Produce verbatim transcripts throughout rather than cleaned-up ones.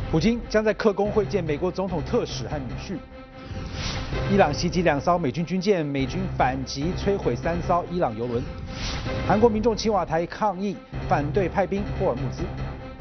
普京将在克宫会见美国总统特使和女婿。伊朗袭击两艘美军军舰，美军反击摧毁三艘伊朗油轮。韩国民众青瓦台抗议，反对派兵霍尔木兹。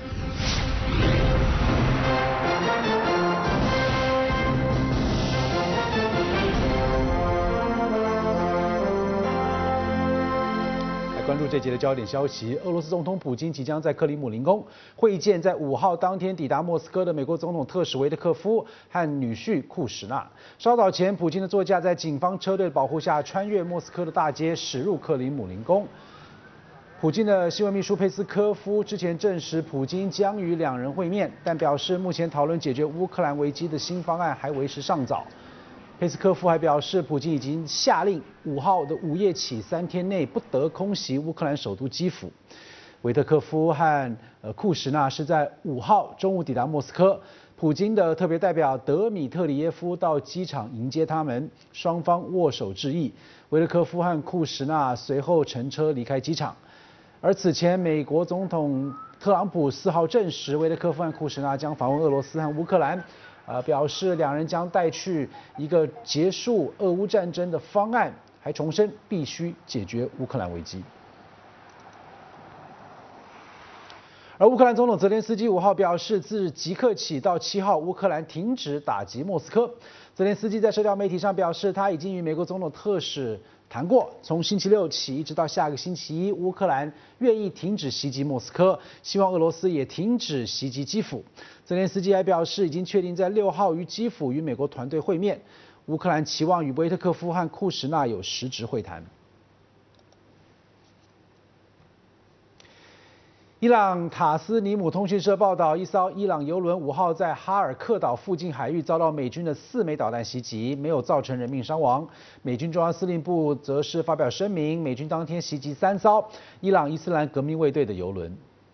关注这节的焦点消息，俄罗斯总统普京即将在克里姆林宫会见在五号当天抵达莫斯科的美国总统特使维特科夫和女婿库什纳。稍早前，普京的座驾在警方车队保护下穿越莫斯科的大街，驶入克里姆林宫。普京的新闻秘书佩斯科夫之前证实，普京将与两人会面，但表示目前讨论解决乌克兰危机的新方案还为时尚早。佩斯科夫还表示，普京已经下令五号的午夜起三天内不得空袭乌克兰首都基辅。维特科夫和呃库什纳是在五号中午抵达莫斯科，普京的特别代表德米特里耶夫到机场迎接他们，双方握手致意。维特科夫和库什纳随后乘车离开机场。而此前，美国总统特朗普四号证实，维特科夫和库什纳将访问俄罗斯和乌克兰。呃，表示两人将带去一个结束俄乌战争的方案，还重申必须解决乌克兰危机。而乌克兰总统泽连斯基五号表示，自即刻起到七号，乌克兰停止打击莫斯科。泽连斯基在社交媒体上表示，他已经与美国总统特使谈过，从星期六起一直到下个星期一，乌克兰愿意停止袭击莫斯科，希望俄罗斯也停止袭击基辅。泽连斯基还表示，已经确定在六号于基辅与美国团队会面，乌克兰期望与维特科夫和库什纳有实质会谈。伊朗塔斯尼姆通讯社报道，一艘伊朗油轮五号在哈尔克岛附近海域遭到美军的四枚导弹袭击，没有造成人命伤亡。美军中央司令部则是发表声明，美军当天袭击三艘伊朗伊斯兰革命卫队的油轮。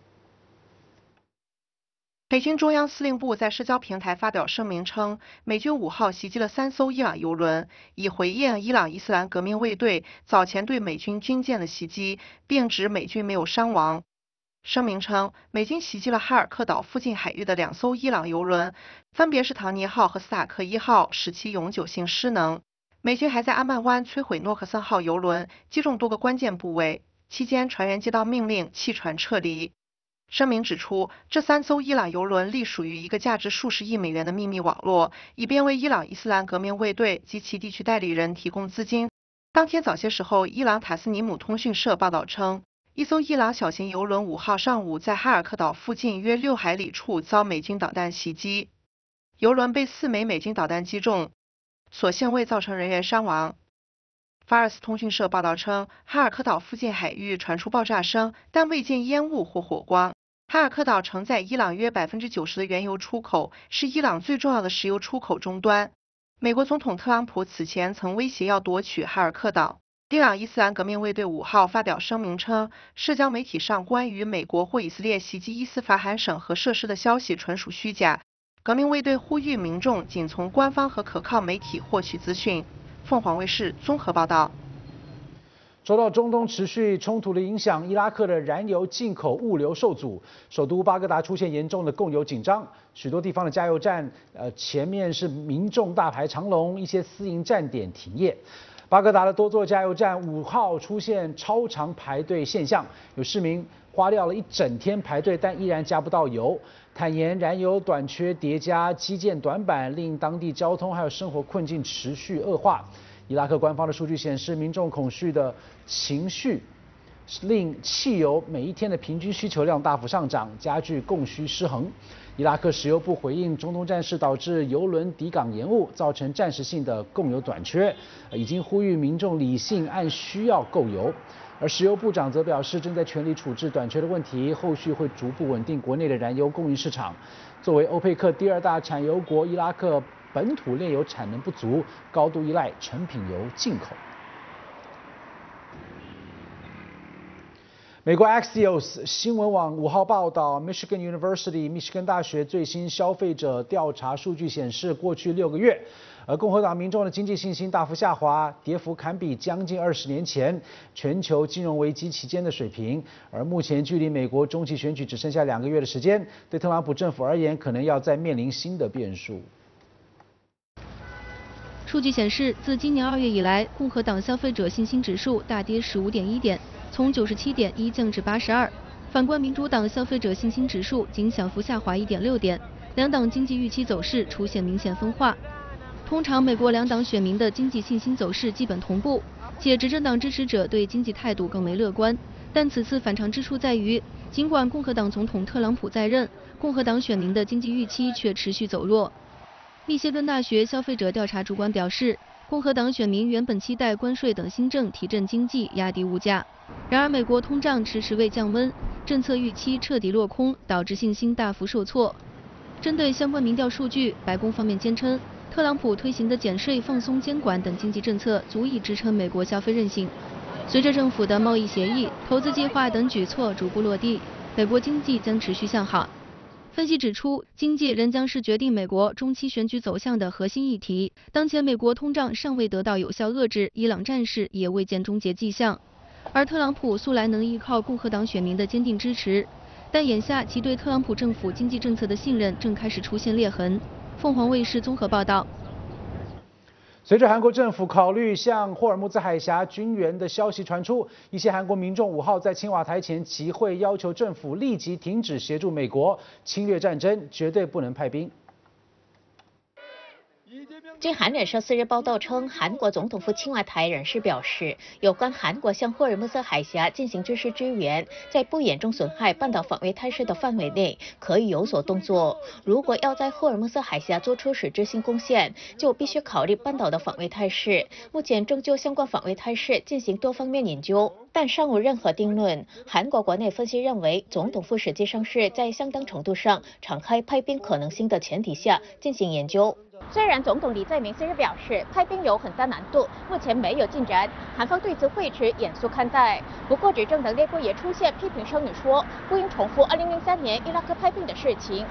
美军中央司令部在社交平台发表声明称，美军五号袭击了三艘伊朗油轮，以回应伊朗伊斯兰革命卫队早前对美军军舰的袭击，并指美军没有伤亡。声明称，美军袭击了哈尔克岛附近海域的两艘伊朗油轮，分别是唐尼号和斯塔克一号，使其永久性失能。美军还在阿曼湾摧毁诺克森号油轮，击中多个关键部位，期间船员接到命令弃船撤离。声明指出，这三艘伊朗油轮隶属于一个价值数十亿美元的秘密网络，以便为伊朗伊斯兰革命卫队及其地区代理人提供资金。当天早些时候，伊朗塔斯尼姆通讯社报道称，一艘伊朗小型油轮五号上午在哈尔克岛附近约六海里处遭美军导弹袭击，油轮被四枚美军导弹击中，所幸未造成人员伤亡。法尔斯通讯社报道称，哈尔克岛附近海域传出爆炸声，但未见烟雾或火光。哈尔克岛承载伊朗约百分之九十的原油出口，是伊朗最重要的石油出口终端。美国总统特朗普此前曾威胁要夺取哈尔克岛。伊朗伊斯兰革命卫队五号发表声明称，社交媒体上关于美国或以色列袭击伊斯法罕省核设施的消息纯属虚假。革命卫队呼吁民众仅从官方和可靠媒体获取资讯。凤凰卫视综合报道。 受到中东持续冲突的影响，伊拉克的燃油进口物流受阻，首都巴格达出现严重的供油紧张，许多地方的加油站，呃，前面是民众大排长龙，一些私营站点停业。巴格达的多座加油站五号出现超长排队现象，有市民花掉了一整天排队，但依然加不到油。坦言，燃油短缺叠加基建短板，令当地交通还有生活困境持续恶化。伊拉克官方的数据显示，民众恐惧的情绪令汽油每一天的平均需求量大幅上涨，加剧供需失衡。伊拉克石油部回应中东战事导致油轮抵港延误，造成暂时性的供油短缺，已经呼吁民众理性按需要购油。而石油部长则表示，正在全力处置短缺的问题，后续会逐步稳定国内的燃油供应市场。作为欧佩克第二大产油国，伊拉克本土炼油产能不足，高度依赖成品油进口。 美国 Axios 新闻网五号报道 ，Michigan University 密歇根大学最新消费者调查数据显示，过去六个月，而共和党民众的经济信心大幅下滑，跌幅堪比将近二十年前全球金融危机期间的水平。而目前距离美国中期选举只剩下两个月的时间，对特朗普政府而言，可能要再面临新的变数。 数据显示，自今年二月以来，共和党消费者信心指数大跌十五点一点。 从九十七点一降至八十二，反观民主党消费者信心指数仅小幅下滑一点六点，两党经济预期走势出现明显分化。通常，美国两党选民的经济信心走势基本同步，且执政党支持者对经济态度更为乐观。但此次反常之处在于，尽管共和党总统特朗普在任，共和党选民的经济预期却持续走弱。密歇根大学消费者调查主管表示，共和党选民原本期待关税等新政提振经济、压低物价。 然而，美国通胀迟迟未降温，政策预期彻底落空，导致信心大幅受挫。针对相关民调数据，白宫方面坚称，特朗普推行的减税、放松监管等经济政策足以支撑美国消费韧性。随着政府的贸易协议、投资计划等举措逐步落地，美国经济将持续向好。分析指出，经济仍将是决定美国中期选举走向的核心议题。当前美国通胀尚未得到有效遏制，伊朗战事也未见终结迹象。 而特朗普素来能依靠共和党选民的坚定支持，但眼下其对特朗普政府经济政策的信任正开始出现裂痕。凤凰卫视综合报道。 随着韩国政府考虑向霍尔木兹海峡军援的消息传出，一些韩国民众五号在青瓦台前集会，要求政府立即停止协助美国侵略战争，绝对不能派兵。 据韩联社四日报道称，韩国总统府青瓦台人士表示，有关韩国向霍尔木兹海峡进行军事支援，在不严重损害半岛防卫态势的范围内，可以有所动作。如果要在霍尔木兹海峡做出实质性贡献，就必须考虑半岛的防卫态势。目前正就相关防卫态势进行多方面研究，但尚无任何定论。韩国国内分析认为，总统府实际上是在相当程度上敞开派兵可能性的前提下进行研究。 虽然总统李在明四日表示派兵有很大难度，目前没有进展，韩方对此会持严肃看待。不过，执政党内部也出现批评声音说，不应重复二零零三年伊拉克派兵的事情。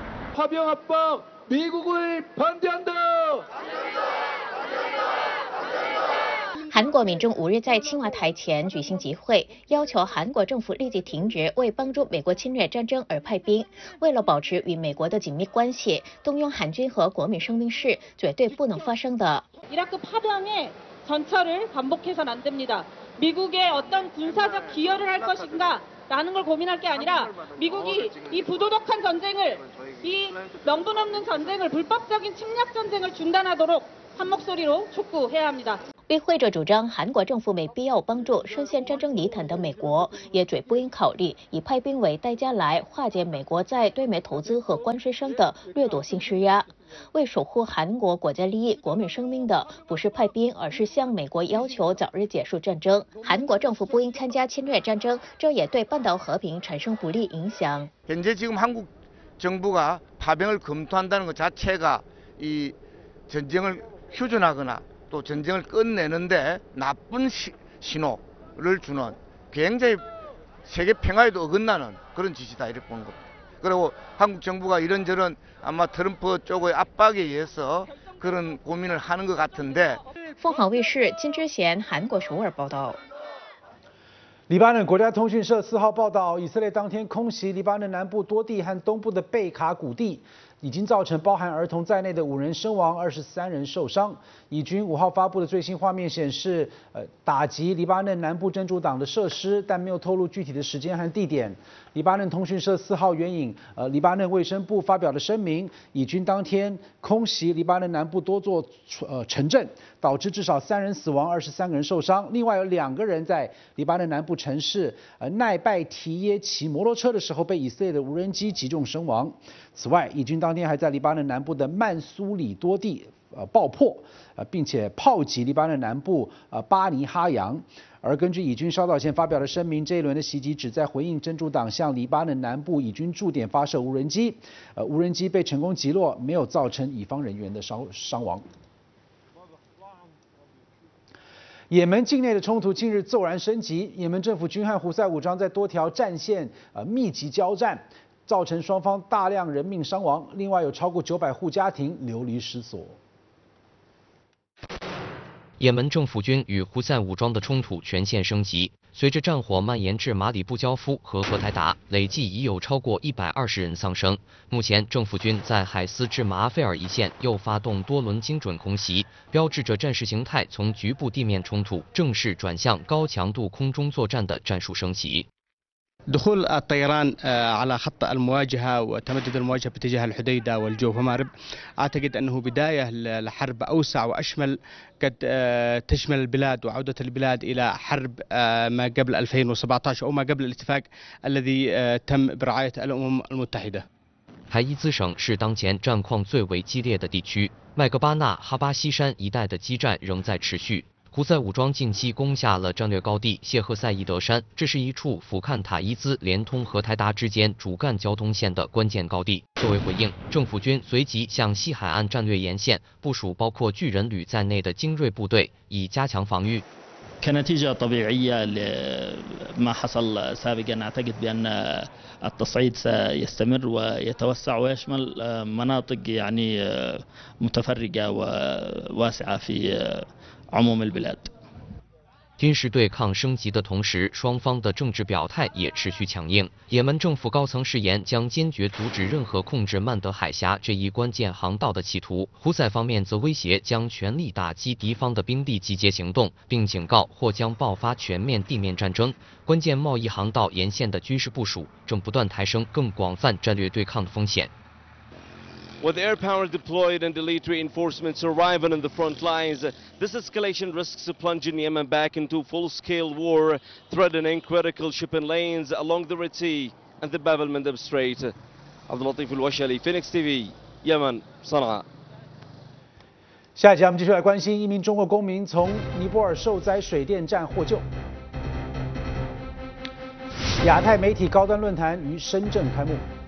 韩国民众五日在青瓦台前举行集会，要求韩国政府立即停止为帮助美国侵略战争而派兵。为了保持与美国的紧密关系，动用韩军和国民生命是绝对不能发生的。 이라크 파병의 전차를 반복해서는 안 됩니다. 미국의 어떤 군사적 기여를 할 것인가라는 걸 고민할 게 아니라 미국이 이 부도덕한 전쟁을, 이 명분 없는 전쟁을, 불법적인 침략 전쟁을 중단하도록 한 목소리로 촉구해야 합니다. 与会者主张，韩国政府没必要帮助深陷战争泥潭的美国，也绝不应考虑以派兵为代价来化解美国在对美投资和关税上的掠夺性施压。为守护韩国国家利益、国民生命的不是派兵，而是向美国要求早日结束战争。韩国政府不应参加侵略战争，这也对半岛和平产生不利影响。 현재 지금 한국 정부가 파병을 검토한다는 것 자체가 이 전쟁을 휴전하거나 또 전쟁을 끝내는데 나쁜 시, 신호를 주는 굉장히 세계 평화에도 어긋나는 그런 짓이다 이렇게 보는 겁니다. 그리고 한국 정부가 이런저런 아마 트럼프 쪽의 압박에 의해서 그런 고민을 하는 것 같은데. 凤凰卫视金智贤韩国首尔报道。 黎巴嫩国家通讯社四号报道，以色列当天空袭黎巴嫩南部多地和东部的贝卡谷地，已经造成包含儿童在内的五人身亡，二十三人受伤。以军五号发布的最新画面显示，呃，打击黎巴嫩南部真主党的设施，但没有透露具体的时间和地点。黎巴嫩通讯社四号援引呃黎巴嫩卫生部发表的声明，以军当天空袭黎巴嫩南部多座呃城镇，导致至少三人死亡，二十三个人受伤。另外有两个人在黎巴嫩南部城市呃奈拜提耶骑摩托车的时候被以色列的无人机击中身亡。此外，以军当天还在黎巴嫩南部的曼苏里多地呃爆破，呃并且炮击黎巴嫩南部呃巴尼哈扬。而根据以军稍早前发表的声明，这一轮的袭击旨在回应真主党向黎巴嫩南部以军驻点发射无人机，呃无人机被成功击落，没有造成以方人员的伤伤亡。 也门境内的冲突近日骤然升级，也门政府军和胡塞武装在多条战线呃密集交战，造成双方大量人命伤亡，另外有超过九百户家庭流离失所。 也门政府军与胡塞武装的冲突全线升级，随着战火蔓延至马里布焦夫和荷台达，累计已有超过一百二十人丧生。目前，政府军在海斯至马阿费尔一线又发动多轮精准空袭，标志着战事形态从局部地面冲突正式转向高强度空中作战的战术升级。 دخول الطيران على خط المواجهة وتمدد المواجهة باتجاه الحديدة والجوف ومأرب أعتقد أنه بداية لحرب أوسع وأشمل قد تشمل البلاد وعودة البلاد إلى حرب ما قبل ألفين وسبعة عشر أو ما قبل الاتفاق الذي تم برعاية الأمم المتحدة. 海伊兹省是当前战况最为激烈的地区，麦格巴纳哈巴西山一带的激战仍在持续。 胡塞武装近期攻下了战略高地谢赫塞伊德山，这是一处俯瞰塔伊兹连通荷台达之间主干交通线的关键高地。作为回应，政府军随即向西海岸战略沿线部署包括巨人旅在内的精锐部队，以加强防御。 كنتيجة طبيعية لما حصل سابقا أعتقد بأن التصعيد سيستمر ويتوسع ويشمل مناطق يعني متفرقة وواسعة في عموم البلاد. 军事对抗升级的同时，双方的政治表态也持续强硬。也门政府高层誓言将坚决阻止任何控制曼德海峡这一关键航道的企图。胡塞方面则威胁将全力打击敌方的兵力集结行动，并警告或将爆发全面地面战争。关键贸易航道沿线的军事部署正不断抬升更广泛战略对抗的风险。 With air power deployed and elite reinforcements arriving on the front lines, this escalation risks plunging Yemen back into full-scale war, threatening critical shipping lanes along the Red Sea and the Bab el-Mandeb Strait. Abdulatif al-Washali, Phoenix T V, Yemen, Sana'a. 下一集我们继续来关心一名中国公民从尼泊尔受灾水电站获救。亚太媒体高端论坛于深圳开幕。